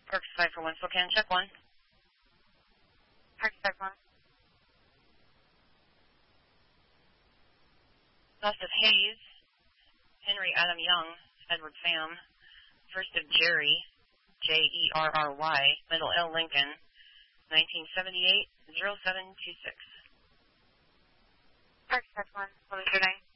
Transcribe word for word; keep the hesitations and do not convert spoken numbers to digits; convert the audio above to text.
Parks five four one, Spokane, check one. Parks five one. Lost of Hayes, Henry Adam Young, Edward Pham, first of Jerry, J E R R Y, middle L Lincoln, nineteen seventy-eight, oh seven two six. Parks five one, what was your name?